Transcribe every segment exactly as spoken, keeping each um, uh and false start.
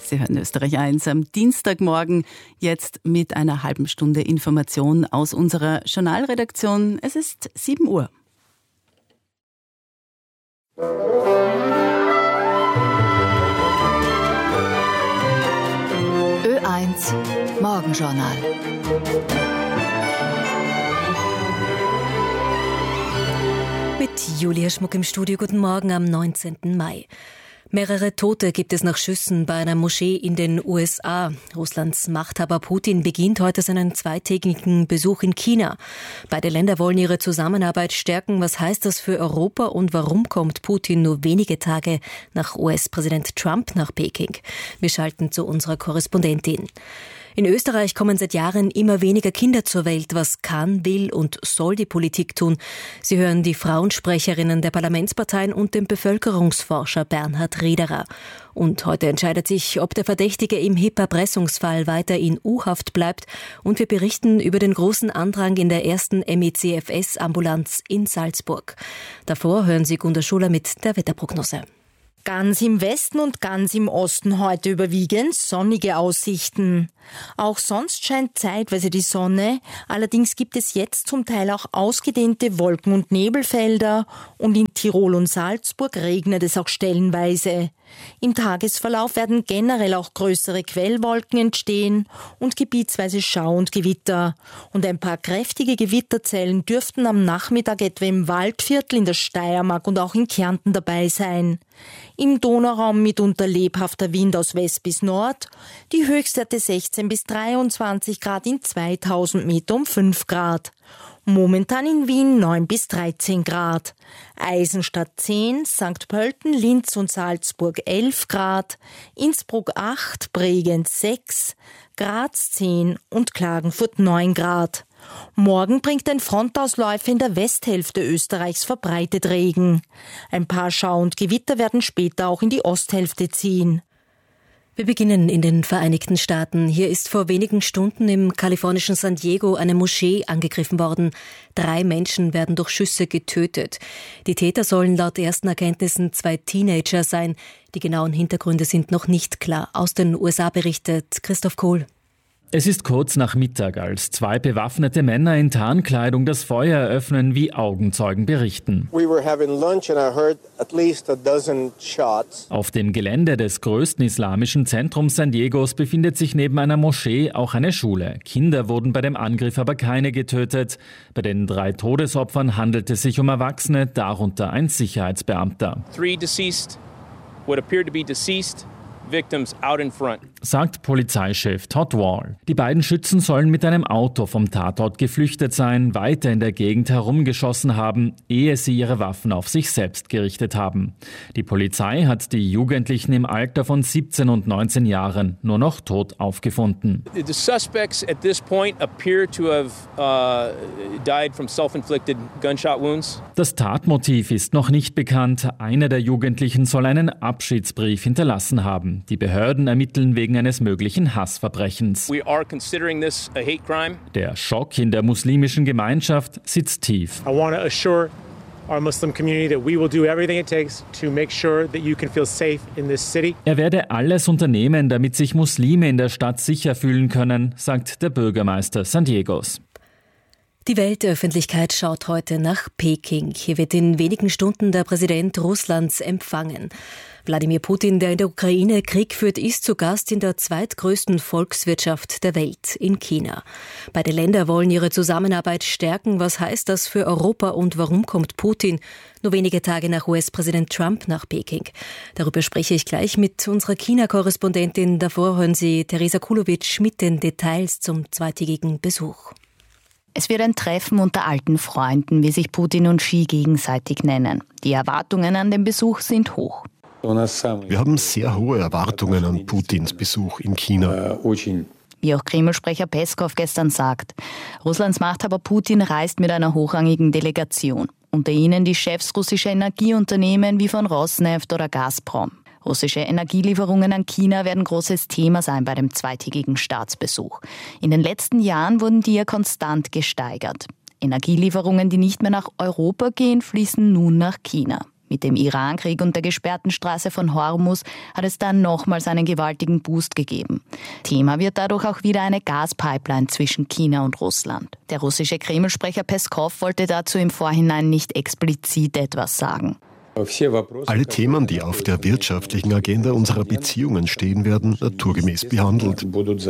Sie hören Österreich eins am Dienstagmorgen, jetzt mit einer halben Stunde Information aus unserer Journalredaktion. Es ist sieben Uhr. Ö eins Morgenjournal. Mit Julia Schmuck im Studio. Guten Morgen am neunzehnten Mai. Mehrere Tote gibt es nach Schüssen bei einer Moschee in den U S A. Russlands Machthaber Putin beginnt heute seinen zweitägigen Besuch in China. Beide Länder wollen ihre Zusammenarbeit stärken. Was heißt das für Europa und warum kommt Putin nur wenige Tage nach U S-Präsident Trump nach Peking? Wir schalten zu unserer Korrespondentin. In Österreich kommen seit Jahren immer weniger Kinder zur Welt. Was kann, will und soll die Politik tun? Sie hören die Frauensprecherinnen der Parlamentsparteien und den Bevölkerungsforscher Bernhard Riederer. Und heute entscheidet sich, ob der Verdächtige im H I P-Erpressungsfall weiter in U-Haft bleibt. Und wir berichten über den großen Andrang in der ersten M E C F S-Ambulanz in Salzburg. Davor hören Sie Gunda Schuler mit der Wetterprognose. Ganz im Westen und ganz im Osten heute überwiegend sonnige Aussichten. Auch sonst scheint zeitweise die Sonne, allerdings gibt es jetzt zum Teil auch ausgedehnte Wolken- und Nebelfelder und in Tirol und Salzburg regnet es auch stellenweise. Im Tagesverlauf werden generell auch größere Quellwolken entstehen und gebietsweise Schau und Gewitter. Und ein paar kräftige Gewitterzellen dürften am Nachmittag etwa im Waldviertel, in der Steiermark und auch in Kärnten dabei sein. Im Donauraum mitunter lebhafter Wind aus West bis Nord, die Höchstwerte sechzehn bis dreiundzwanzig Grad, in zweitausend Meter um fünf Grad. Momentan in Wien neun bis dreizehn Grad. Eisenstadt zehn, Sankt Pölten, Linz und Salzburg elf Grad, Innsbruck acht, Bregenz sechs, Graz zehn und Klagenfurt neun Grad. Morgen bringt ein Frontausläufer in der Westhälfte Österreichs verbreitet Regen. Ein paar Schau- und Gewitter werden später auch in die Osthälfte ziehen. Wir beginnen in den Vereinigten Staaten. Hier ist vor wenigen Stunden im kalifornischen San Diego eine Moschee angegriffen worden. Drei Menschen werden durch Schüsse getötet. Die Täter sollen laut ersten Erkenntnissen zwei Teenager sein. Die genauen Hintergründe sind noch nicht klar. Aus den U S A berichtet Christoph Kohl. Es ist kurz nach Mittag, als zwei bewaffnete Männer in Tarnkleidung das Feuer eröffnen, wie Augenzeugen berichten. We were having lunch and I heard at least a dozen shots. Auf dem Gelände des größten islamischen Zentrums San Diegos befindet sich neben einer Moschee auch eine Schule. Kinder wurden bei dem Angriff aber keine getötet. Bei den drei Todesopfern handelt es sich um Erwachsene, darunter ein Sicherheitsbeamter. Three deceased, what appeared to be deceased. Victims out in front. Sagt Polizeichef Todd Wall. Die beiden Schützen sollen mit einem Auto vom Tatort geflüchtet sein, weiter in der Gegend herumgeschossen haben, ehe sie ihre Waffen auf sich selbst gerichtet haben. Die Polizei hat die Jugendlichen im Alter von siebzehn und neunzehn Jahren nur noch tot aufgefunden. The suspects at this point appear to have uh, died from self-inflicted gunshot wounds. Das Tatmotiv ist noch nicht bekannt. Einer der Jugendlichen soll einen Abschiedsbrief hinterlassen haben. Die Behörden ermitteln wegen eines möglichen Hassverbrechens. We are considering this a hate crime. Der Schock in der muslimischen Gemeinschaft sitzt tief. I want to assure our Muslim community that we will do everything it takes to make sure that you can feel safe in this city. Er werde alles unternehmen, damit sich Muslime in der Stadt sicher fühlen können, sagt der Bürgermeister San Diegos. Die Weltöffentlichkeit schaut heute nach Peking. Hier wird in wenigen Stunden der Präsident Russlands empfangen. Wladimir Putin, der in der Ukraine Krieg führt, ist zu Gast in der zweitgrößten Volkswirtschaft der Welt, in China. Beide Länder wollen ihre Zusammenarbeit stärken. Was heißt das für Europa und warum kommt Putin nur wenige Tage nach U S-Präsident Trump nach Peking? Darüber spreche ich gleich mit unserer China-Korrespondentin. Davor hören Sie Teresa Kulowitsch mit den Details zum zweitägigen Besuch. Es wird ein Treffen unter alten Freunden, wie sich Putin und Xi gegenseitig nennen. Die Erwartungen an den Besuch sind hoch. Wir haben sehr hohe Erwartungen an Putins Besuch in China. Wie auch Kreml-Sprecher Peskov gestern sagt, Russlands Machthaber Putin reist mit einer hochrangigen Delegation. Unter ihnen die Chefs russischer Energieunternehmen wie von Rosneft oder Gazprom. Russische Energielieferungen an China werden großes Thema sein bei dem zweitägigen Staatsbesuch. In den letzten Jahren wurden die ja konstant gesteigert. Energielieferungen, die nicht mehr nach Europa gehen, fließen nun nach China. Mit dem Iran-Krieg und der gesperrten Straße von Hormuz hat es dann nochmals einen gewaltigen Boost gegeben. Thema wird dadurch auch wieder eine Gaspipeline zwischen China und Russland. Der russische Kreml-Sprecher Peskov wollte dazu im Vorhinein nicht explizit etwas sagen. Alle Themen, die auf der wirtschaftlichen Agenda unserer Beziehungen stehen, werden naturgemäß behandelt.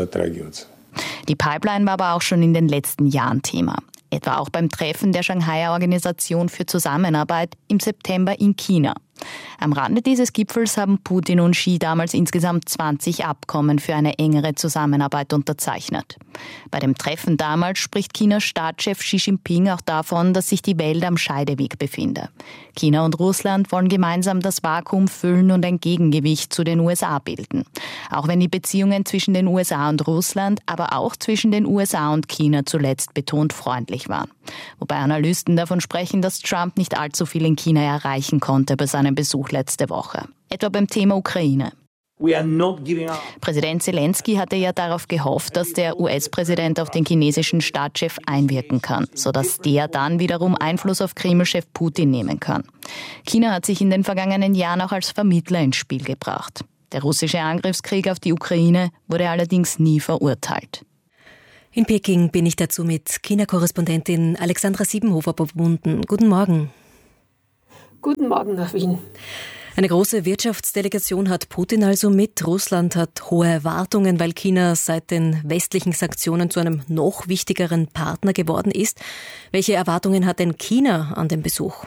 Die Pipeline war aber auch schon in den letzten Jahren Thema. Etwa auch beim Treffen der Shanghaier Organisation für Zusammenarbeit im September in China. Am Rande dieses Gipfels haben Putin und Xi damals insgesamt zwanzig Abkommen für eine engere Zusammenarbeit unterzeichnet. Bei dem Treffen damals spricht Chinas Staatschef Xi Jinping auch davon, dass sich die Welt am Scheideweg befinde. China und Russland wollen gemeinsam das Vakuum füllen und ein Gegengewicht zu den U S A bilden. Auch wenn die Beziehungen zwischen den U S A und Russland, aber auch zwischen den U S A und China zuletzt betont freundlich waren. Wobei Analysten davon sprechen, dass Trump nicht allzu viel in China erreichen konnte bei seinem Besuch letzte Woche. Etwa beim Thema Ukraine. Präsident Zelensky hatte ja darauf gehofft, dass der U S-Präsident auf den chinesischen Staatschef einwirken kann, sodass der dann wiederum Einfluss auf Kreml-Chef Putin nehmen kann. China hat sich in den vergangenen Jahren auch als Vermittler ins Spiel gebracht. Der russische Angriffskrieg auf die Ukraine wurde allerdings nie verurteilt. In Peking bin ich dazu mit China-Korrespondentin Alexandra Siebenhofer verbunden. Guten Morgen. Guten Morgen nach Wien. Eine große Wirtschaftsdelegation hat Putin also mit. Russland hat hohe Erwartungen, weil China seit den westlichen Sanktionen zu einem noch wichtigeren Partner geworden ist. Welche Erwartungen hat denn China an den Besuch?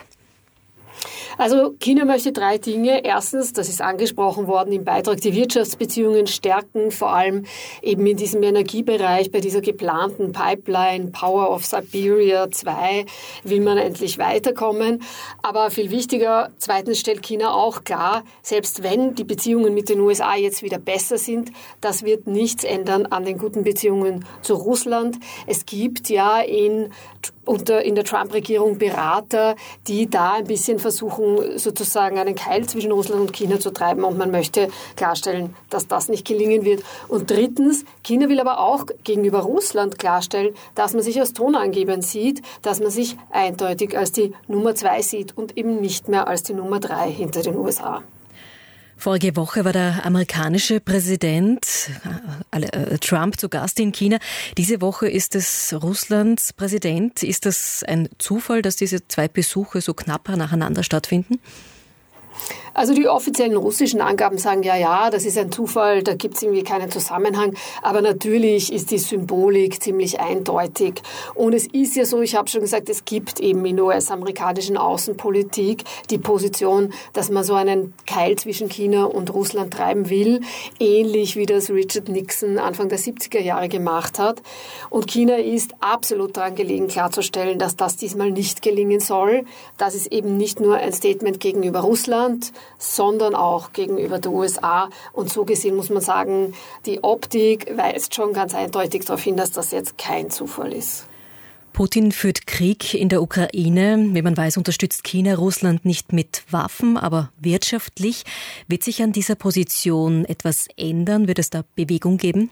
Also China möchte drei Dinge. Erstens, das ist angesprochen worden im Beitrag, die Wirtschaftsbeziehungen stärken, vor allem eben in diesem Energiebereich, bei dieser geplanten Pipeline Power of Siberia zwei will man endlich weiterkommen. Aber viel wichtiger, zweitens stellt China auch klar, selbst wenn die Beziehungen mit den U S A jetzt wieder besser sind, das wird nichts ändern an den guten Beziehungen zu Russland. Es gibt ja in unter in der Trump-Regierung Berater, die da ein bisschen versuchen, sozusagen einen Keil zwischen Russland und China zu treiben, und man möchte klarstellen, dass das nicht gelingen wird. Und drittens, China will aber auch gegenüber Russland klarstellen, dass man sich als Tonangeber sieht, dass man sich eindeutig als die Nummer zwei sieht und eben nicht mehr als die Nummer drei hinter den U S A. Vorige Woche war der amerikanische Präsident äh, Trump zu Gast in China. Diese Woche ist es Russlands Präsident. Ist das ein Zufall, dass diese zwei Besuche so knapp nacheinander stattfinden? Also die offiziellen russischen Angaben sagen, ja, ja, das ist ein Zufall, da gibt es irgendwie keinen Zusammenhang. Aber natürlich ist die Symbolik ziemlich eindeutig. Und es ist ja so, ich habe schon gesagt, es gibt eben in der U S-amerikanischen Außenpolitik die Position, dass man so einen Keil zwischen China und Russland treiben will, ähnlich wie das Richard Nixon Anfang der siebziger Jahre gemacht hat. Und China ist absolut daran gelegen, klarzustellen, dass das diesmal nicht gelingen soll. Das ist eben nicht nur ein Statement gegenüber Russland, sondern auch gegenüber der U S A. Und so gesehen muss man sagen, die Optik weist schon ganz eindeutig darauf hin, dass das jetzt kein Zufall ist. Putin führt Krieg in der Ukraine. Wie man weiß, unterstützt China Russland nicht mit Waffen, aber wirtschaftlich. Wird sich an dieser Position etwas ändern? Wird es da Bewegung geben?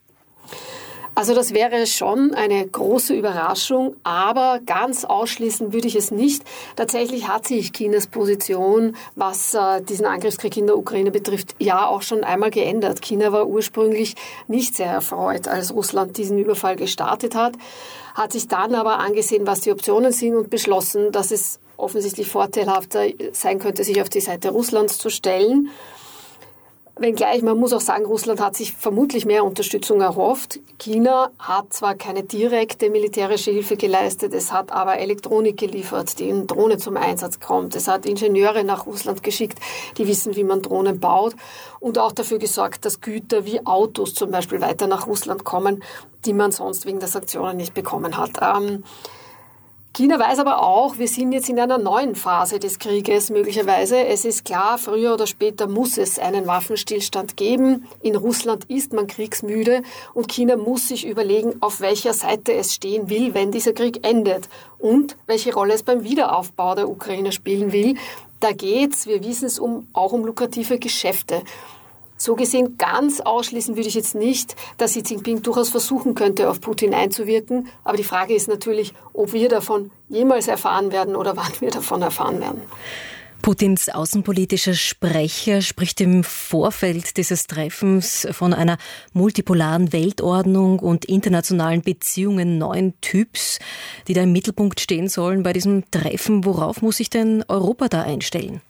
Also das wäre schon eine große Überraschung, aber ganz ausschließen würde ich es nicht. Tatsächlich hat sich Chinas Position, was äh, diesen Angriffskrieg in der Ukraine betrifft, ja auch schon einmal geändert. China war ursprünglich nicht sehr erfreut, als Russland diesen Überfall gestartet hat, hat sich dann aber angesehen, was die Optionen sind, und beschlossen, dass es offensichtlich vorteilhafter sein könnte, sich auf die Seite Russlands zu stellen. Wenngleich, man muss auch sagen, Russland hat sich vermutlich mehr Unterstützung erhofft. China hat zwar keine direkte militärische Hilfe geleistet, es hat aber Elektronik geliefert, die in Drohne zum Einsatz kommt. Es hat Ingenieure nach Russland geschickt, die wissen, wie man Drohnen baut, und auch dafür gesorgt, dass Güter wie Autos zum Beispiel weiter nach Russland kommen, die man sonst wegen der Sanktionen nicht bekommen hat. Ähm, China weiß aber auch, wir sind jetzt in einer neuen Phase des Krieges möglicherweise. Es ist klar, früher oder später muss es einen Waffenstillstand geben. In Russland ist man kriegsmüde, und China muss sich überlegen, auf welcher Seite es stehen will, wenn dieser Krieg endet, und welche Rolle es beim Wiederaufbau der Ukraine spielen will. Da geht's, wir wissen es, um, auch um lukrative Geschäfte. So gesehen, ganz ausschließen würde ich jetzt nicht, dass Xi Jinping durchaus versuchen könnte, auf Putin einzuwirken. Aber die Frage ist natürlich, ob wir davon jemals erfahren werden oder wann wir davon erfahren werden. Putins außenpolitischer Sprecher spricht im Vorfeld dieses Treffens von einer multipolaren Weltordnung und internationalen Beziehungen neuen Typs, die da im Mittelpunkt stehen sollen bei diesem Treffen. Worauf muss sich denn Europa da einstellen?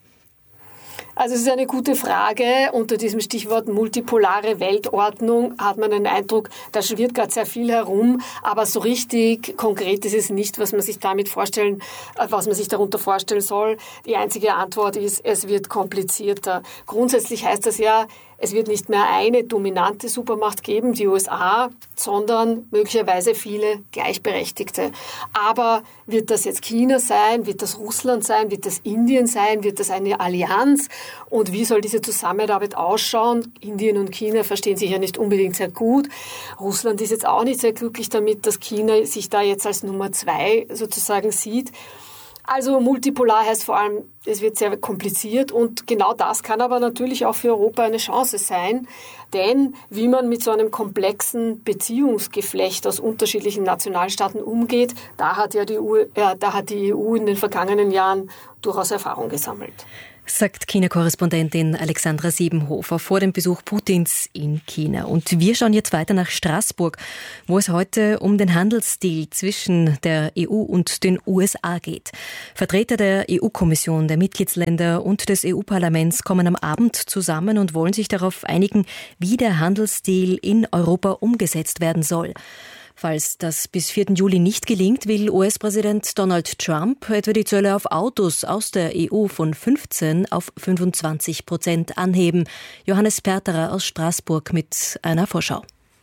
Also es ist eine gute Frage. Unter diesem Stichwort multipolare Weltordnung hat man den Eindruck, da schwirrt gerade sehr viel herum, aber so richtig konkret ist es nicht, was man sich damit vorstellen, was man sich darunter vorstellen soll. Die einzige Antwort ist, es wird komplizierter. Grundsätzlich heißt das ja, es wird nicht mehr eine dominante Supermacht geben, die U S A, sondern möglicherweise viele Gleichberechtigte. Aber wird das jetzt China sein? Wird das Russland sein? Wird das Indien sein? Wird das eine Allianz? Und wie soll diese Zusammenarbeit ausschauen? Indien und China verstehen sich ja nicht unbedingt sehr gut. Russland ist jetzt auch nicht sehr glücklich damit, dass China sich da jetzt als Nummer zwei sozusagen sieht. Also multipolar heißt vor allem, es wird sehr kompliziert und genau das kann aber natürlich auch für Europa eine Chance sein, denn wie man mit so einem komplexen Beziehungsgeflecht aus unterschiedlichen Nationalstaaten umgeht, da hat ja die E U, äh, da hat die E U in den vergangenen Jahren durchaus Erfahrung gesammelt. Sagt China-Korrespondentin Alexandra Siebenhofer vor dem Besuch Putins in China. Und wir schauen jetzt weiter nach Straßburg, wo es heute um den Handelsdeal zwischen der E U und den U S A geht. Vertreter der E U-Kommission, der Mitgliedsländer und des E U-Parlaments kommen am Abend zusammen und wollen sich darauf einigen, wie der Handelsdeal in Europa umgesetzt werden soll. Falls das bis vierten Juli nicht gelingt, will U S-Präsident Donald Trump etwa die Zölle auf Autos aus der E U von fünfzehn auf fünfundzwanzig Prozent anheben. Johannes Perterer aus Straßburg mit einer Vorschau.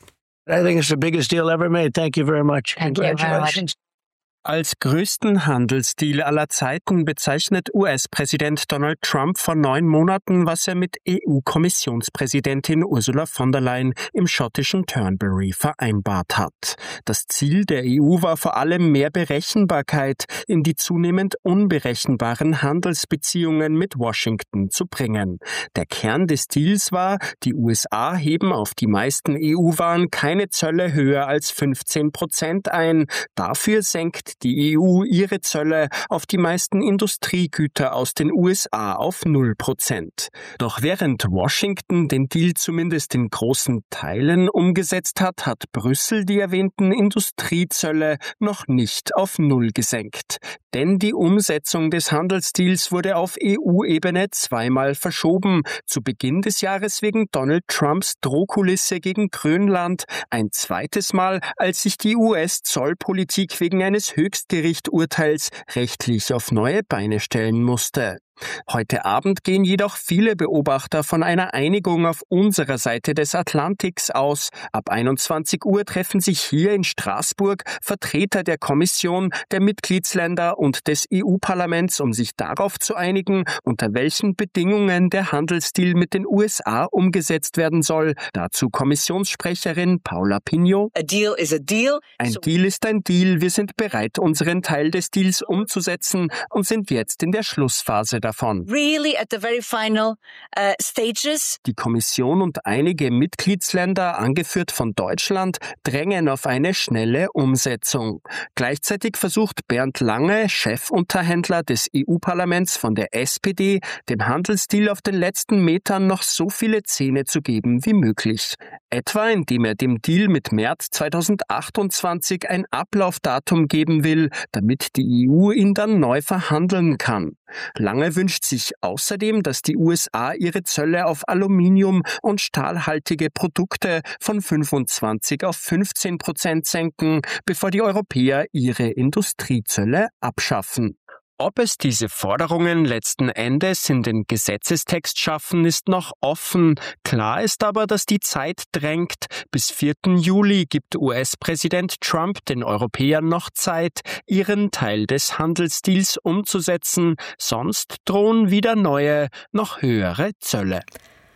I think it's the biggest deal ever made. Thank you very much. Thank Congratulations. Als größten Handelsdeal aller Zeiten bezeichnet U S-Präsident Donald Trump vor neun Monaten, was er mit E U-Kommissionspräsidentin Ursula von der Leyen im schottischen Turnberry vereinbart hat. Das Ziel der E U war vor allem mehr Berechenbarkeit in die zunehmend unberechenbaren Handelsbeziehungen mit Washington zu bringen. Der Kern des Deals war, die U S A heben auf die meisten E U-Waren keine Zölle höher als fünfzehn Prozent ein. Dafür senkt die E U ihre Zölle auf die meisten Industriegüter aus den U S A auf null Prozent. Doch während Washington den Deal zumindest in großen Teilen umgesetzt hat, hat Brüssel die erwähnten Industriezölle noch nicht auf null gesenkt. Denn die Umsetzung des Handelsdeals wurde auf E U-Ebene zweimal verschoben. Zu Beginn des Jahres wegen Donald Trumps Drohkulisse gegen Grönland, ein zweites Mal, als sich die U S-Zollpolitik wegen eines Höchstgerichturteils rechtlich auf neue Beine stellen musste. Heute Abend gehen jedoch viele Beobachter von einer Einigung auf unserer Seite des Atlantiks aus. Ab einundzwanzig Uhr treffen sich hier in Straßburg Vertreter der Kommission, der Mitgliedsländer und des E U-Parlaments, um sich darauf zu einigen, unter welchen Bedingungen der Handelsdeal mit den U S A umgesetzt werden soll. Dazu Kommissionssprecherin Paula Pignot. A deal is a deal. Ein Deal ist ein Deal. Wir sind bereit, unseren Teil des Deals umzusetzen und sind jetzt in der Schlussphase davon. Really at the very final uh, stages. Die Kommission und einige Mitgliedsländer, angeführt von Deutschland, drängen auf eine schnelle Umsetzung. Gleichzeitig versucht Bernd Lange, Chefunterhändler des E U-Parlaments von der S P D, dem Handelsdeal auf den letzten Metern noch so viele Zähne zu geben wie möglich. Etwa indem er dem Deal mit März zweitausendachtundzwanzig ein Ablaufdatum geben will, damit die E U ihn dann neu verhandeln kann. Lange wünscht sich außerdem, dass die U S A ihre Zölle auf Aluminium und stahlhaltige Produkte von fünfundzwanzig auf fünfzehn Prozent senken, bevor die Europäer ihre Industriezölle abschaffen. Ob es diese Forderungen letzten Endes in den Gesetzestext schaffen, ist noch offen. Klar ist aber, dass die Zeit drängt. Bis vierten Juli gibt U S-Präsident Trump den Europäern noch Zeit, ihren Teil des Handelsdeals umzusetzen. Sonst drohen wieder neue, noch höhere Zölle.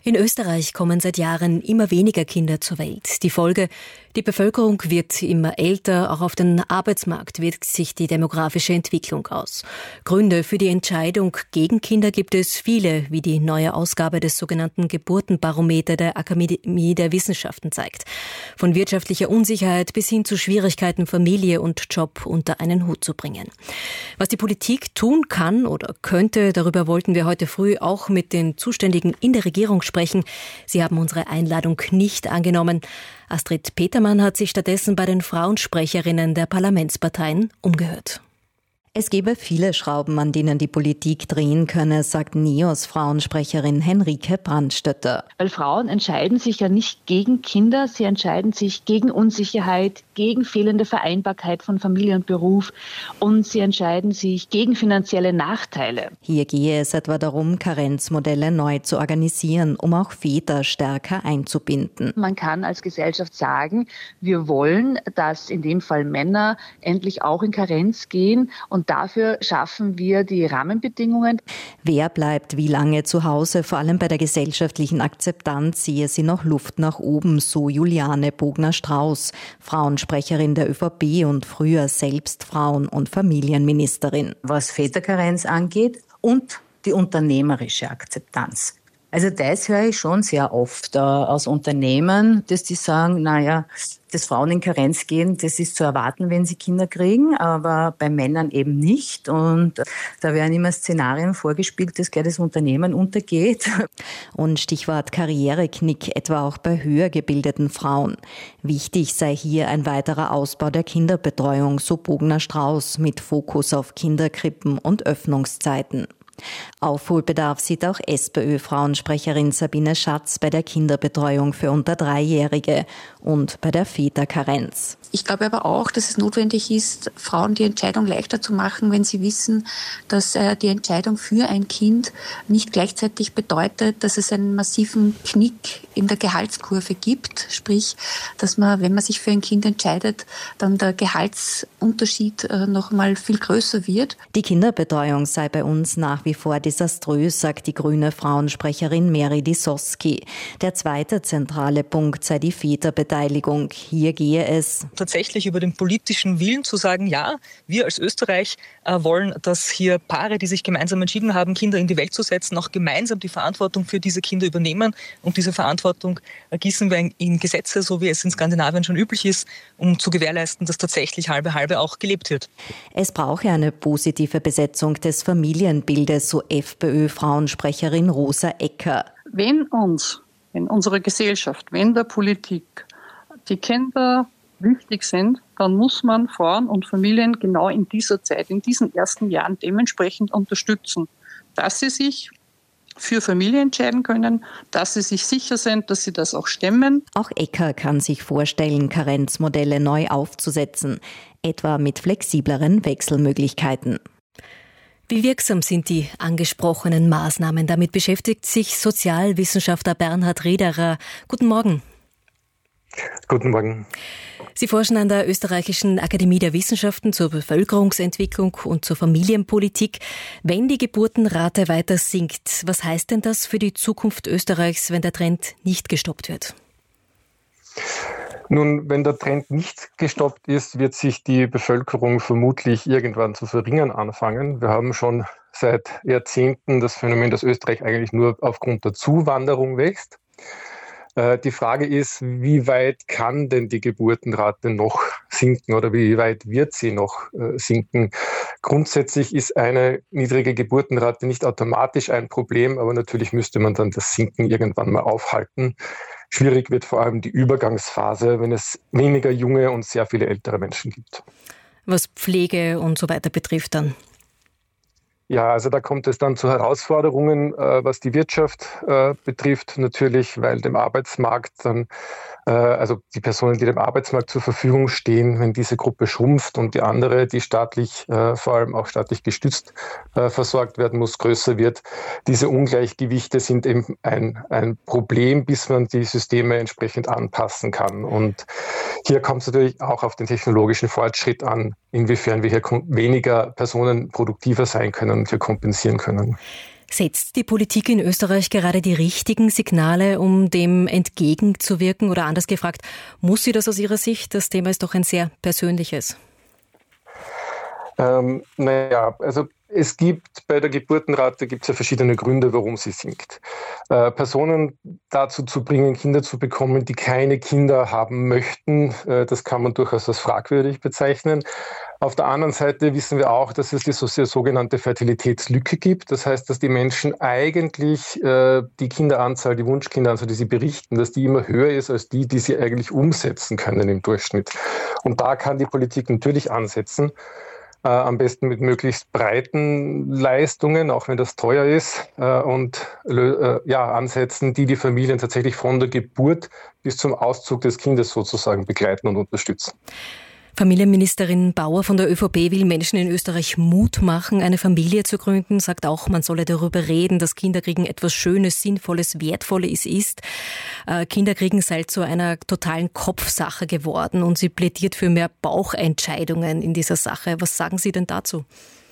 In Österreich kommen seit Jahren immer weniger Kinder zur Welt. Die Folge: Die Bevölkerung wird immer älter, auch auf den Arbeitsmarkt wirkt sich die demografische Entwicklung aus. Gründe für die Entscheidung gegen Kinder gibt es viele, wie die neue Ausgabe des sogenannten Geburtenbarometer der Akademie der Wissenschaften zeigt. Von wirtschaftlicher Unsicherheit bis hin zu Schwierigkeiten, Familie und Job unter einen Hut zu bringen. Was die Politik tun kann oder könnte, darüber wollten wir heute früh auch mit den Zuständigen in der Regierung sprechen. Sie haben unsere Einladung nicht angenommen. Astrid Petermann hat sich stattdessen bei den Frauensprecherinnen der Parlamentsparteien umgehört. Es gäbe viele Schrauben, an denen die Politik drehen könne, sagt NEOS-Frauensprecherin Henrike Brandstötter. Weil Frauen entscheiden sich ja nicht gegen Kinder, sie entscheiden sich gegen Unsicherheit, gegen fehlende Vereinbarkeit von Familie und Beruf und sie entscheiden sich gegen finanzielle Nachteile. Hier gehe es etwa darum, Karenzmodelle neu zu organisieren, um auch Väter stärker einzubinden. Man kann als Gesellschaft sagen, wir wollen, dass in dem Fall Männer endlich auch in Karenz gehen und dafür schaffen wir die Rahmenbedingungen. Wer bleibt wie lange zu Hause? Vor allem bei der gesellschaftlichen Akzeptanz sehe sie noch Luft nach oben, so Juliane Bogner-Strauß, Frauensprecherin der ÖVP und früher selbst Frauen- und Familienministerin. Was Väterkarenz angeht und die unternehmerische Akzeptanz. Also das höre ich schon sehr oft äh, aus Unternehmen, dass die sagen, naja, dass Frauen in Karenz gehen, das ist zu erwarten, wenn sie Kinder kriegen, aber bei Männern eben nicht. Und da werden immer Szenarien vorgespielt, dass gleich das Unternehmen untergeht. Und Stichwort Karriereknick, etwa auch bei höher gebildeten Frauen. Wichtig sei hier ein weiterer Ausbau der Kinderbetreuung, so Bogner-Strauß, mit Fokus auf Kinderkrippen und Öffnungszeiten. Aufholbedarf sieht auch SPÖ-Frauensprecherin Sabine Schatz bei der Kinderbetreuung für unter Dreijährige und bei der Väterkarenz. Ich glaube aber auch, dass es notwendig ist, Frauen die Entscheidung leichter zu machen, wenn sie wissen, dass äh, die Entscheidung für ein Kind nicht gleichzeitig bedeutet, dass es einen massiven Knick in der Gehaltskurve gibt. Sprich, dass man, wenn man sich für ein Kind entscheidet, dann der Gehaltsunterschied äh, noch mal viel größer wird. Die Kinderbetreuung sei bei uns nach wie vor desaströs, sagt die grüne Frauensprecherin Mary Disoski. Der zweite zentrale Punkt sei die Väterbeteiligung. Hier gehe es tatsächlich über den politischen Willen zu sagen, ja, wir als Österreich äh, wollen, dass hier Paare, die sich gemeinsam entschieden haben, Kinder in die Welt zu setzen, auch gemeinsam die Verantwortung für diese Kinder übernehmen. Und diese Verantwortung äh, gießen wir in, in Gesetze, so wie es in Skandinavien schon üblich ist, um zu gewährleisten, dass tatsächlich halbe halbe auch gelebt wird. Es brauche eine positive Besetzung des Familienbildes, so FPÖ-Frauensprecherin Rosa Ecker. Wenn uns, in unserer Gesellschaft, wenn der Politik die Kinder wichtig sind, dann muss man Frauen und Familien genau in dieser Zeit, in diesen ersten Jahren dementsprechend unterstützen, dass sie sich für Familie entscheiden können, dass sie sich sicher sind, dass sie das auch stemmen. Auch Ecker kann sich vorstellen, Karenzmodelle neu aufzusetzen, etwa mit flexibleren Wechselmöglichkeiten. Wie wirksam sind die angesprochenen Maßnahmen? Damit beschäftigt sich Sozialwissenschaftler Bernhard Riederer. Guten Morgen. Guten Morgen. Sie forschen an der Österreichischen Akademie der Wissenschaften zur Bevölkerungsentwicklung und zur Familienpolitik. Wenn die Geburtenrate weiter sinkt, was heißt denn das für die Zukunft Österreichs, wenn der Trend nicht gestoppt wird? Nun, wenn der Trend nicht gestoppt ist, wird sich die Bevölkerung vermutlich irgendwann zu verringern anfangen. Wir haben schon seit Jahrzehnten das Phänomen, dass Österreich eigentlich nur aufgrund der Zuwanderung wächst. Die Frage ist, wie weit kann denn die Geburtenrate noch sinken oder wie weit wird sie noch sinken? Grundsätzlich ist eine niedrige Geburtenrate nicht automatisch ein Problem, aber natürlich müsste man dann das Sinken irgendwann mal aufhalten. Schwierig wird vor allem die Übergangsphase, wenn es weniger junge und sehr viele ältere Menschen gibt. Was Pflege und so weiter betrifft dann? Ja, also da kommt es dann zu Herausforderungen, äh, was die Wirtschaft äh, betrifft, natürlich, weil dem Arbeitsmarkt dann, äh, also die Personen, die dem Arbeitsmarkt zur Verfügung stehen, wenn diese Gruppe schrumpft und die andere, die staatlich, äh, vor allem auch staatlich gestützt äh, versorgt werden muss, größer wird. Diese Ungleichgewichte sind eben ein, ein Problem, bis man die Systeme entsprechend anpassen kann. Und hier kommt es natürlich auch auf den technologischen Fortschritt an, inwiefern wir hier weniger Personen produktiver sein können und wir kompensieren können. Setzt die Politik in Österreich gerade die richtigen Signale, um dem entgegenzuwirken? Oder anders gefragt, muss sie das aus Ihrer Sicht? Das Thema ist doch ein sehr persönliches. Ähm, naja, also es gibt bei der Geburtenrate gibt es ja verschiedene Gründe, warum sie sinkt. Äh, Personen dazu zu bringen, Kinder zu bekommen, die keine Kinder haben möchten, äh, das kann man durchaus als fragwürdig bezeichnen. Auf der anderen Seite wissen wir auch, dass es die sogenannte Fertilitätslücke gibt. Das heißt, dass die Menschen eigentlich äh, die Kinderanzahl, die Wunschkinderanzahl, die sie berichten, dass die immer höher ist als die, die sie eigentlich umsetzen können im Durchschnitt. Und da kann die Politik natürlich ansetzen. Äh, am besten mit möglichst breiten Leistungen, auch wenn das teuer ist, äh, und äh, ja, ansetzen, die die Familien tatsächlich von der Geburt bis zum Auszug des Kindes sozusagen begleiten und unterstützen. Familienministerin Bauer von der ÖVP will Menschen in Österreich Mut machen, eine Familie zu gründen, sagt auch, man solle darüber reden, dass Kinderkriegen etwas Schönes, Sinnvolles, Wertvolles ist. Äh, Kinderkriegen sei zu einer totalen Kopfsache geworden und sie plädiert für mehr Bauchentscheidungen in dieser Sache. Was sagen Sie denn dazu?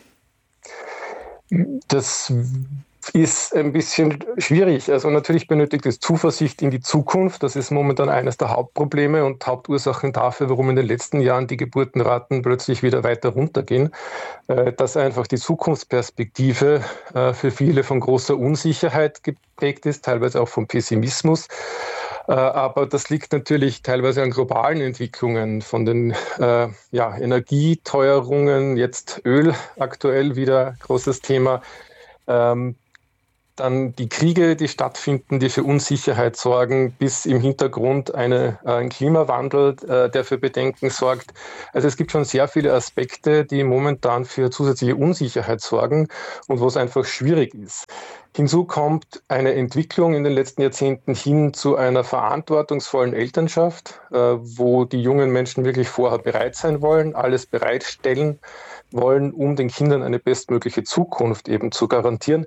Das ist ein bisschen schwierig. Also natürlich benötigt es Zuversicht in die Zukunft. Das ist momentan eines der Hauptprobleme und Hauptursachen dafür, warum in den letzten Jahren die Geburtenraten plötzlich wieder weiter runtergehen. Dass einfach die Zukunftsperspektive für viele von großer Unsicherheit geprägt ist, teilweise auch vom Pessimismus. Aber das liegt natürlich teilweise an globalen Entwicklungen, von den äh, ja, Energieteuerungen, jetzt Öl aktuell wieder großes Thema. Ähm, Dann die Kriege, die stattfinden, die für Unsicherheit sorgen, bis im Hintergrund eine, ein Klimawandel, äh, der für Bedenken sorgt. Also es gibt schon sehr viele Aspekte, die momentan für zusätzliche Unsicherheit sorgen und wo es einfach schwierig ist. Hinzu kommt eine Entwicklung in den letzten Jahrzehnten hin zu einer verantwortungsvollen Elternschaft, äh, wo die jungen Menschen wirklich vorher bereit sein wollen, alles bereitstellen wollen, um den Kindern eine bestmögliche Zukunft eben zu garantieren.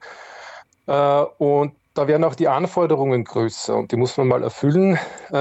Und da werden auch die Anforderungen größer und die muss man mal erfüllen.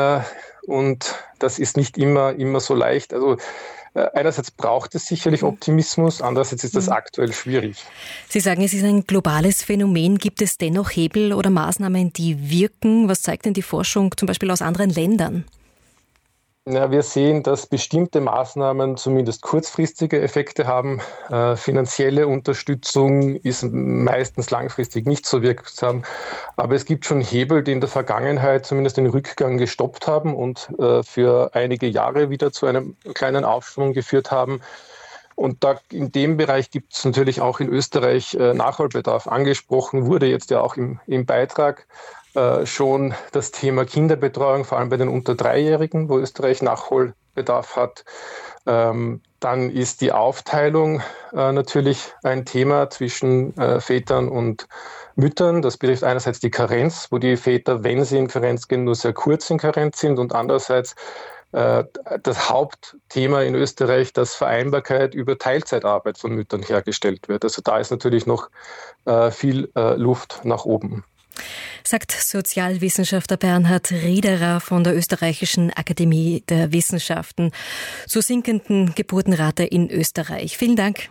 Und das ist nicht immer, immer so leicht. Also einerseits braucht es sicherlich Optimismus, andererseits ist das aktuell schwierig. Sie sagen, es ist ein globales Phänomen. Gibt es dennoch Hebel oder Maßnahmen, die wirken? Was zeigt denn die Forschung zum Beispiel aus anderen Ländern? Ja, wir sehen, dass bestimmte Maßnahmen zumindest kurzfristige Effekte haben. Äh, finanzielle Unterstützung ist meistens langfristig nicht so wirksam. Aber es gibt schon Hebel, die in der Vergangenheit zumindest den Rückgang gestoppt haben und äh, für einige Jahre wieder zu einem kleinen Aufschwung geführt haben. Und da in dem Bereich gibt es natürlich auch in Österreich äh, Nachholbedarf. Angesprochen wurde jetzt ja auch im, im Beitrag äh, schon das Thema Kinderbetreuung, vor allem bei den unter Dreijährigen, wo Österreich Nachholbedarf hat. Ähm, dann ist die Aufteilung äh, natürlich ein Thema zwischen äh, Vätern und Müttern. Das betrifft einerseits die Karenz, wo die Väter, wenn sie in Karenz gehen, nur sehr kurz in Karenz sind, und andererseits das Hauptthema in Österreich, dass Vereinbarkeit über Teilzeitarbeit von Müttern hergestellt wird. Also da ist natürlich noch äh, viel äh, Luft nach oben. Sagt Sozialwissenschaftler Bernhard Riederer von der Österreichischen Akademie der Wissenschaften zur sinkenden Geburtenrate in Österreich. Vielen Dank.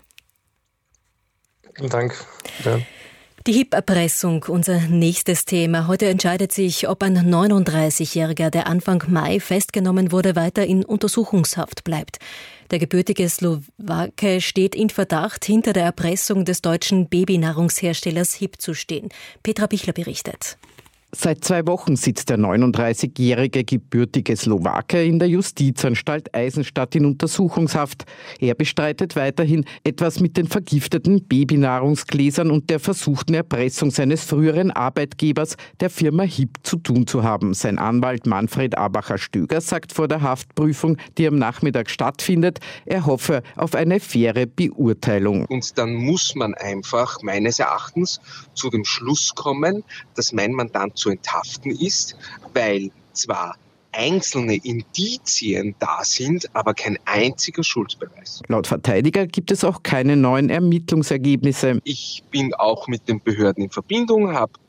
Vielen Dank. Ja. Die H I P-Erpressung, unser nächstes Thema. Heute entscheidet sich, ob ein neununddreißigjähriger, der Anfang Mai festgenommen wurde, weiter in Untersuchungshaft bleibt. Der gebürtige Slowake steht in Verdacht, hinter der Erpressung des deutschen Babynahrungsherstellers H I P zu stehen. Petra Bichler berichtet. Seit zwei Wochen sitzt der neununddreißigjährige gebürtige Slowake in der Justizanstalt Eisenstadt in Untersuchungshaft. Er bestreitet weiterhin, etwas mit den vergifteten Babynahrungsgläsern und der versuchten Erpressung seines früheren Arbeitgebers, der Firma H I P, zu tun zu haben. Sein Anwalt Manfred Abacher-Stöger sagt vor der Haftprüfung, die am Nachmittag stattfindet, er hoffe auf eine faire Beurteilung. Und dann muss man einfach meines Erachtens zu dem Schluss kommen, dass mein Mandant zu enthaften ist, weil zwar einzelne Indizien da sind, aber kein einziger Schuldbeweis. Laut Verteidiger gibt es auch keine neuen Ermittlungsergebnisse. Ich bin auch mit den Behörden in Verbindung, habe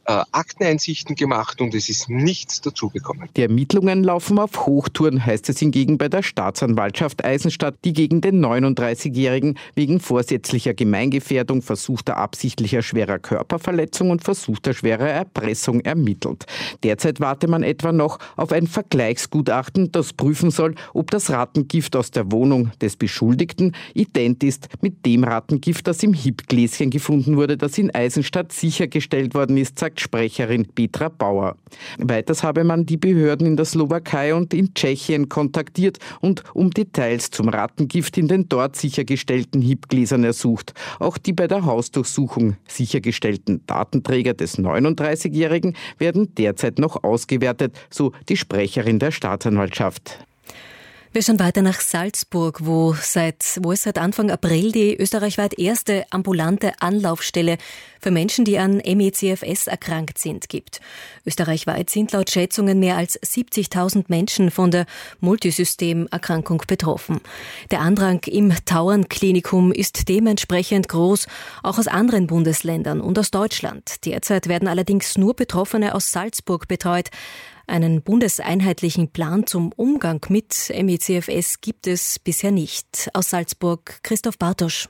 äh, Akteneinsichten gemacht und es ist nichts dazugekommen. Die Ermittlungen laufen auf Hochtouren, heißt es hingegen bei der Staatsanwaltschaft Eisenstadt, die gegen den neununddreißigjährigen wegen vorsätzlicher Gemeingefährdung, versuchter absichtlicher schwerer Körperverletzung und versuchter schwerer Erpressung ermittelt. Derzeit warte man etwa noch auf ein Vergleichsgutachten, das prüfen soll, ob das Rattengift aus der Wohnung des Beschuldigten ident ist mit dem Rattengift, das im Hip-Gläschen gefunden wurde, das in Eisenstadt sichergestellt worden ist, sagt Sprecherin Petra Bauer. Weiters habe man die Behörden in der Slowakei und in Tschechien kontaktiert und um Details zum Rattengift in den dort sichergestellten Hip-Gläsern ersucht. Auch die bei der Hausdurchsuchung sichergestellten Datenträger des neununddreißigjährigen werden derzeit noch ausgewertet, so die Sprecherin der Staatsanwaltschaft. Wir schauen weiter nach Salzburg, wo, seit, wo es seit Anfang April die österreichweit erste ambulante Anlaufstelle für Menschen, die an M E C F S erkrankt sind, gibt. Österreichweit sind laut Schätzungen mehr als siebzigtausend Menschen von der Multisystemerkrankung betroffen. Der Andrang im Tauernklinikum ist dementsprechend groß, auch aus anderen Bundesländern und aus Deutschland. Derzeit werden allerdings nur Betroffene aus Salzburg betreut. Einen bundeseinheitlichen Plan zum Umgang mit M E C F S gibt es bisher nicht. Aus Salzburg Christoph Bartosch.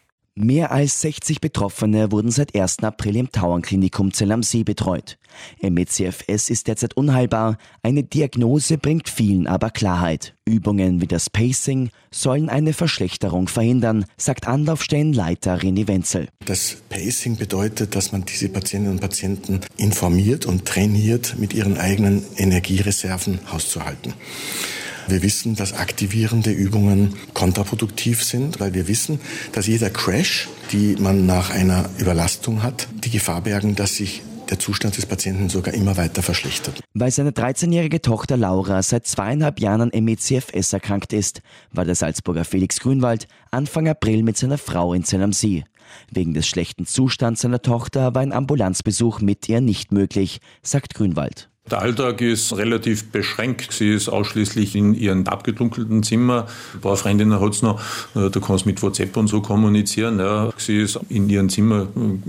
Mehr als sechzig Betroffene wurden seit ersten April im Tauernklinikum Zell am See betreut. M E C F S ist derzeit unheilbar. Eine Diagnose bringt vielen aber Klarheit. Übungen wie das Pacing sollen eine Verschlechterung verhindern, sagt Anlaufstellenleiter René Wenzel. Das Pacing bedeutet, dass man diese Patientinnen und Patienten informiert und trainiert, mit ihren eigenen Energiereserven hauszuhalten. Wir wissen, dass aktivierende Übungen kontraproduktiv sind, weil wir wissen, dass jeder Crash, die man nach einer Überlastung hat, die Gefahr bergen, dass sich der Zustand des Patienten sogar immer weiter verschlechtert. Weil seine dreizehnjährige Tochter Laura seit zweieinhalb Jahren an M E C F S erkrankt ist, war der Salzburger Felix Grünwald Anfang April mit seiner Frau in Zell am See. Wegen des schlechten Zustands seiner Tochter war ein Ambulanzbesuch mit ihr nicht möglich, sagt Grünwald. Der Alltag ist relativ beschränkt. Sie ist ausschließlich in ihrem abgedunkelten Zimmer. Ein paar Freundinnen hat es noch, da kannst du mit WhatsApp und so kommunizieren. Ja. Sie ist in ihrem Zimmer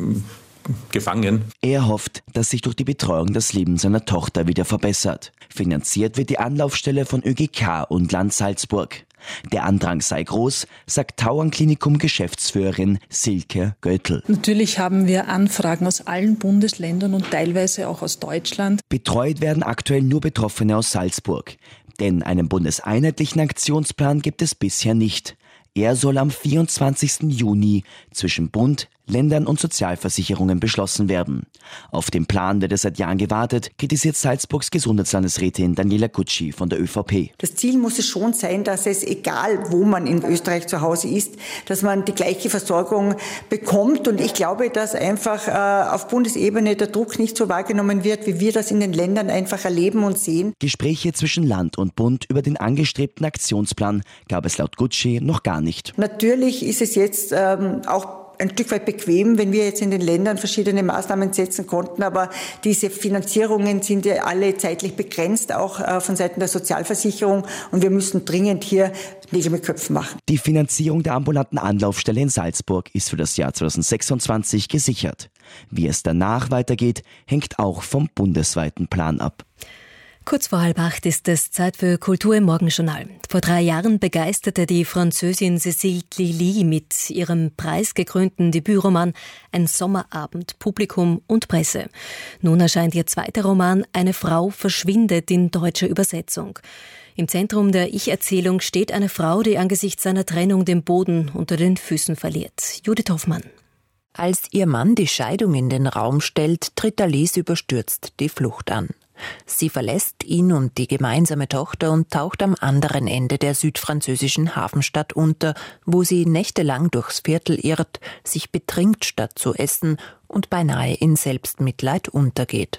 gefangen. Er hofft, dass sich durch die Betreuung das Leben seiner Tochter wieder verbessert. Finanziert wird die Anlaufstelle von Ö G K und Land Salzburg. Der Andrang sei groß, sagt Tauernklinikum-Geschäftsführerin Silke Göttl. Natürlich haben wir Anfragen aus allen Bundesländern und teilweise auch aus Deutschland. Betreut werden aktuell nur Betroffene aus Salzburg. Denn einen bundeseinheitlichen Aktionsplan gibt es bisher nicht. Er soll am vierundzwanzigsten Juni zwischen Bund, Ländern und Sozialversicherungen beschlossen werden. Auf den Plan wird seit Jahren gewartet, kritisiert Salzburgs Gesundheitslandesrätin Daniela Gutschi von der Ö V P. Das Ziel muss es schon sein, dass es, egal wo man in Österreich zu Hause ist, dass man die gleiche Versorgung bekommt. Und ich glaube, dass einfach äh, auf Bundesebene der Druck nicht so wahrgenommen wird, wie wir das in den Ländern einfach erleben und sehen. Gespräche zwischen Land und Bund über den angestrebten Aktionsplan gab es laut Gutschi noch gar nicht. Natürlich ist es jetzt ähm, auch ein Stück weit bequem, wenn wir jetzt in den Ländern verschiedene Maßnahmen setzen konnten. Aber diese Finanzierungen sind ja alle zeitlich begrenzt, auch äh, von Seiten der Sozialversicherung. Und wir müssen dringend hier Nägel mit Köpfen machen. Die Finanzierung der ambulanten Anlaufstelle in Salzburg ist für das Jahr zweitausendsechsundzwanzig gesichert. Wie es danach weitergeht, hängt auch vom bundesweiten Plan ab. Kurz vor halb acht ist es Zeit für Kultur im Morgenjournal. Vor drei Jahren begeisterte die Französin Cécile Lilly mit ihrem preisgekrönten Debütroman Ein Sommerabend Publikum und Presse. Nun erscheint ihr zweiter Roman Eine Frau verschwindet in deutscher Übersetzung. Im Zentrum der Ich-Erzählung steht eine Frau, die angesichts seiner Trennung den Boden unter den Füßen verliert. Judith Hoffmann. Als ihr Mann die Scheidung in den Raum stellt, tritt Alice überstürzt die Flucht an. Sie verlässt ihn und die gemeinsame Tochter und taucht am anderen Ende der südfranzösischen Hafenstadt unter, wo sie nächtelang durchs Viertel irrt, sich betrinkt statt zu essen und beinahe in Selbstmitleid untergeht.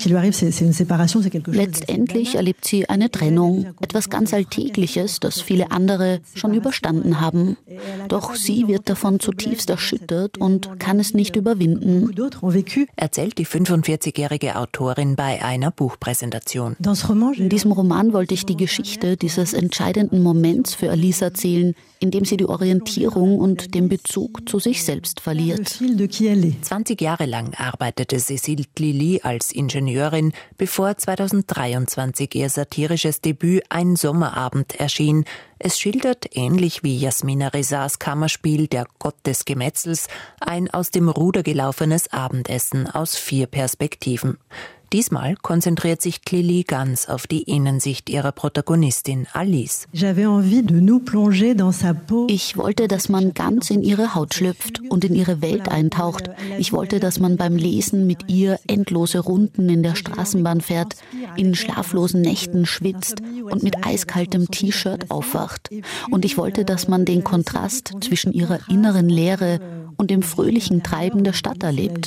Letztendlich erlebt sie eine Trennung, etwas ganz Alltägliches, das viele andere schon überstanden haben. Doch sie wird davon zutiefst erschüttert und kann es nicht überwinden. Erzählt die fünfundvierzigjährige Autorin bei einer Buchpräsentation. In diesem Roman wollte ich die Geschichte dieses entscheidenden Moments für Alice erzählen, in dem sie die Orientierung und den Bezug zu sich selbst verliert. zwanzig zwanzig Jahre lang arbeitete Cécile Tlili als Ingenieurin, bevor zweitausenddreiundzwanzig ihr satirisches Debüt Ein Sommerabend erschien. Es schildert, ähnlich wie Jasmina Rezas Kammerspiel Der Gott des Gemetzels, ein aus dem Ruder gelaufenes Abendessen aus vier Perspektiven. Diesmal konzentriert sich Tlili ganz auf die Innensicht ihrer Protagonistin Alice. Ich wollte, dass man ganz in ihre Haut schlüpft und in ihre Welt eintaucht. Ich wollte, dass man beim Lesen mit ihr endlose Runden in der Straßenbahn fährt, in schlaflosen Nächten schwitzt und mit eiskaltem T-Shirt aufwacht. Und ich wollte, dass man den Kontrast zwischen ihrer inneren Leere und dem fröhlichen Treiben der Stadt erlebt.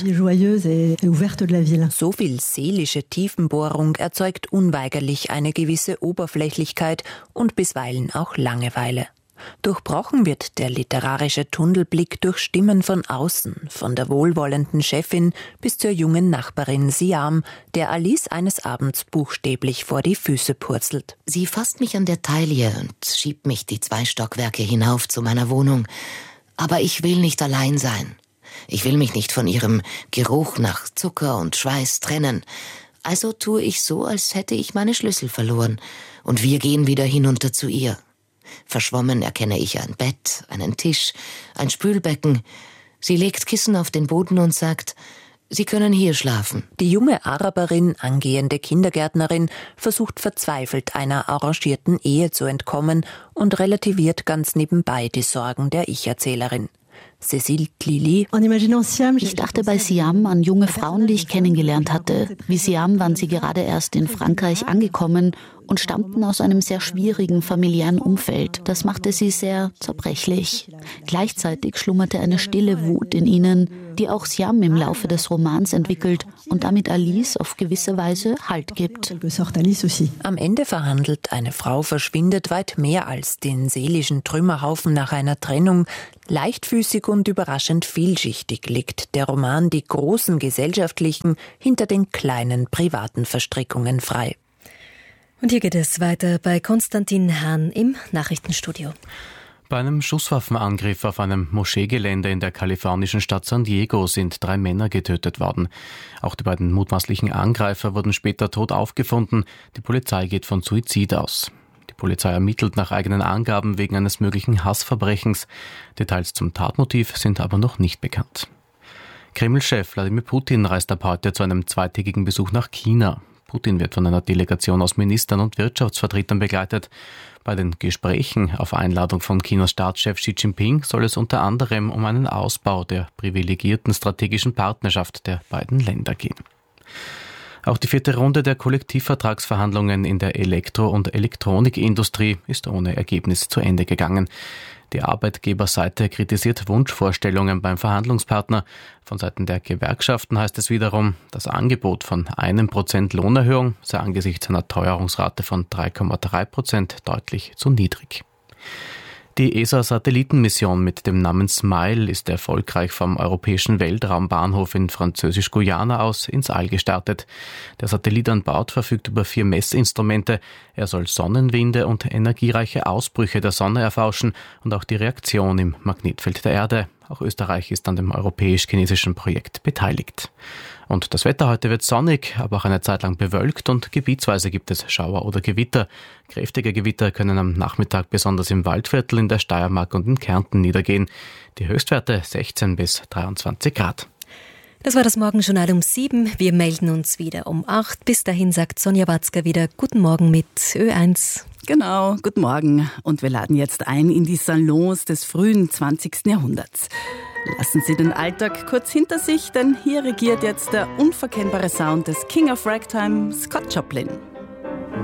So viel seelische Tiefenbohrung erzeugt unweigerlich eine gewisse Oberflächlichkeit und bisweilen auch Langeweile. Durchbrochen wird der literarische Tunnelblick durch Stimmen von außen, von der wohlwollenden Chefin bis zur jungen Nachbarin Siam, der Alice eines Abends buchstäblich vor die Füße purzelt. Sie fasst mich an der Taille und schiebt mich die zwei Stockwerke hinauf zu meiner Wohnung. Aber ich will nicht allein sein. Ich will mich nicht von ihrem Geruch nach Zucker und Schweiß trennen. Also tue ich so, als hätte ich meine Schlüssel verloren. Und wir gehen wieder hinunter zu ihr. Verschwommen erkenne ich ein Bett, einen Tisch, ein Spülbecken. Sie legt Kissen auf den Boden und sagt, Sie können hier schlafen. Die junge Araberin, angehende Kindergärtnerin, versucht verzweifelt einer arrangierten Ehe zu entkommen und relativiert ganz nebenbei die Sorgen der Ich-Erzählerin. Cécile Tlili. Ich dachte bei Siam an junge Frauen, die ich kennengelernt hatte. Wie Siam waren sie gerade erst in Frankreich angekommen und stammten aus einem sehr schwierigen familiären Umfeld. Das machte sie sehr zerbrechlich. Gleichzeitig schlummerte eine stille Wut in ihnen, die auch Siam im Laufe des Romans entwickelt und damit Alice auf gewisse Weise Halt gibt. Am Ende verhandelt Eine Frau verschwindet weit mehr als den seelischen Trümmerhaufen nach einer Trennung. Leichtfüßig und überraschend vielschichtig legt der Roman die großen gesellschaftlichen hinter den kleinen privaten Verstrickungen frei. Und hier geht es weiter bei Konstantin Hahn im Nachrichtenstudio. Bei einem Schusswaffenangriff auf einem Moscheegelände in der kalifornischen Stadt San Diego sind drei Männer getötet worden. Auch die beiden mutmaßlichen Angreifer wurden später tot aufgefunden. Die Polizei geht von Suizid aus. Die Polizei ermittelt nach eigenen Angaben wegen eines möglichen Hassverbrechens. Details zum Tatmotiv sind aber noch nicht bekannt. Kreml-Chef Wladimir Putin reist ab heute zu einem zweitägigen Besuch nach China. Putin wird von einer Delegation aus Ministern und Wirtschaftsvertretern begleitet. Bei den Gesprächen auf Einladung von Chinas Staatschef Xi Jinping soll es unter anderem um einen Ausbau der privilegierten strategischen Partnerschaft der beiden Länder gehen. Auch die vierte Runde der Kollektivvertragsverhandlungen in der Elektro- und Elektronikindustrie ist ohne Ergebnis zu Ende gegangen. Die Arbeitgeberseite kritisiert Wunschvorstellungen beim Verhandlungspartner. Von Seiten der Gewerkschaften heißt es wiederum, das Angebot von einem Prozent Lohnerhöhung sei angesichts einer Teuerungsrate von drei Komma drei Prozent deutlich zu niedrig. Die E S A-Satellitenmission mit dem Namen SMILE ist erfolgreich vom europäischen Weltraumbahnhof in Französisch-Guyana aus ins All gestartet. Der Satellit an Bord verfügt über vier Messinstrumente. Er soll Sonnenwinde und energiereiche Ausbrüche der Sonne erforschen und auch die Reaktion im Magnetfeld der Erde. Auch Österreich ist an dem europäisch-chinesischen Projekt beteiligt. Und das Wetter heute wird sonnig, aber auch eine Zeit lang bewölkt und gebietsweise gibt es Schauer oder Gewitter. Kräftige Gewitter können am Nachmittag besonders im Waldviertel, in der Steiermark und in Kärnten niedergehen. Die Höchstwerte sechzehn bis dreiundzwanzig Grad. Das war das Morgenjournal um sieben. Wir melden uns wieder um acht. Bis dahin sagt Sonja Watzker wieder Guten Morgen mit Ö eins. Genau, guten Morgen. Und wir laden jetzt ein in die Salons des frühen zwanzigsten Jahrhunderts. Lassen Sie den Alltag kurz hinter sich, denn hier regiert jetzt der unverkennbare Sound des King of Ragtime, Scott Joplin.